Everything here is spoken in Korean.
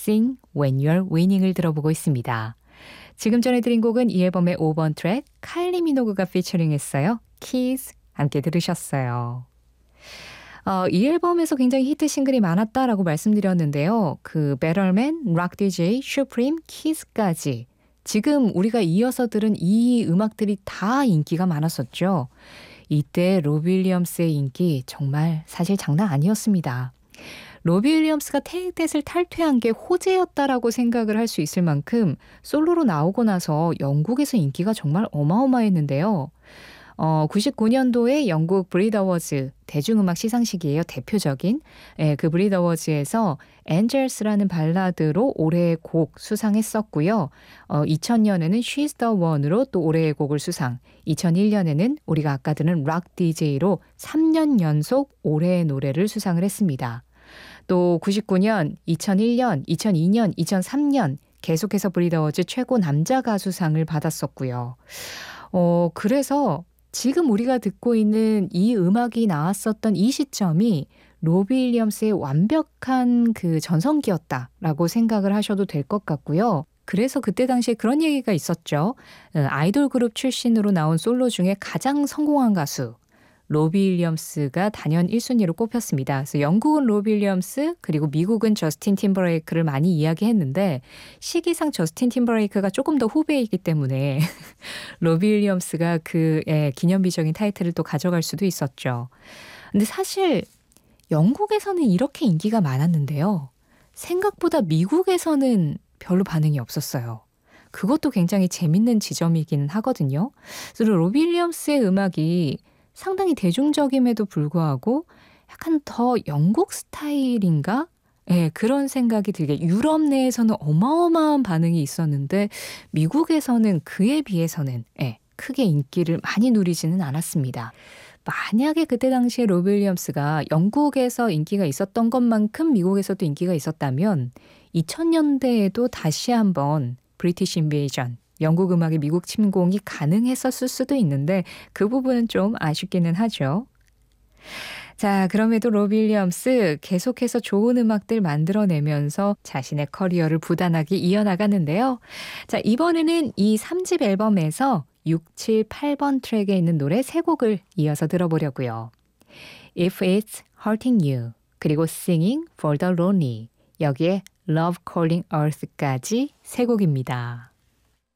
Sing When You're Winning을 들어보고 있습니다. 지금 전해드린 곡은 이 앨범의 5번 트랙 카일리 미노그가 피처링했어요. Keys 함께 들으셨어요. 이 앨범에서 굉장히 히트 싱글이 많았다라고 말씀드렸는데요. 그 Better Man, Rock DJ, Supreme, Keys까지 지금 우리가 이어서 들은 이 음악들이 다 인기가 많았었죠. 이때 로비 윌리엄스의 인기 정말 사실 장난 아니었습니다. 로비 윌리엄스가 테이크댓을 탈퇴한 게 호재였다라고 생각을 할 수 있을 만큼 솔로로 나오고 나서 영국에서 인기가 정말 어마어마했는데요. 99년도에 영국 브리드 어워즈 대중음악 시상식이에요. 대표적인 그 브리드 어워즈에서 Angels라는 발라드로 올해의 곡 수상했었고요. 2000년에는 She's the One으로 또 올해의 곡을 수상, 2001년에는 우리가 아까 들은 락 DJ로 3년 연속 올해의 노래를 수상을 했습니다. 또 99년, 2001년, 2002년, 2003년 계속해서 브리드 어워즈 최고 남자 가수상을 받았었고요. 그래서 지금 우리가 듣고 있는 이 음악이 나왔었던 이 시점이 로비 윌리엄스의 완벽한 그 전성기였다라고 생각을 하셔도 될 것 같고요. 그래서 그때 당시에 그런 얘기가 있었죠. 아이돌 그룹 출신으로 나온 솔로 중에 가장 성공한 가수 로비 윌리엄스가 단연 1순위로 꼽혔습니다. 그래서 영국은 로비 윌리엄스 그리고 미국은 저스틴 팀버레이크를 많이 이야기했는데 시기상 저스틴 팀버레이크가 조금 더 후배이기 때문에 로비 윌리엄스가 그 기념비적인 타이틀을 또 가져갈 수도 있었죠. 근데 사실 영국에서는 이렇게 인기가 많았는데요. 생각보다 미국에서는 별로 반응이 없었어요. 그것도 굉장히 재밌는 지점이기는 하거든요. 그래서 로비 윌리엄스의 음악이 상당히 대중적임에도 불구하고 약간 더 영국 스타일인가? 그런 생각이 들게 유럽 내에서는 어마어마한 반응이 있었는데 미국에서는 그에 비해서는 크게 인기를 많이 누리지는 않았습니다. 만약에 그때 당시에 로비 윌리엄스가 영국에서 인기가 있었던 것만큼 미국에서도 인기가 있었다면 2000년대에도 다시 한번 브리티시 인베이전 영국 음악의 미국 침공이 가능했었을 수도 있는데 그 부분은 좀 아쉽기는 하죠. 자, 그럼에도 로비 윌리엄스 계속해서 좋은 음악들 만들어내면서 자신의 커리어를 부단하게 이어나가는데요. 자, 이번에는 이 3집 앨범에서 6, 7, 8번 트랙에 있는 노래 3곡을 이어서 들어보려고요. If It's Hurting You, 그리고 Singing for the Lonely, 여기에 Love Calling Earth까지 3곡입니다.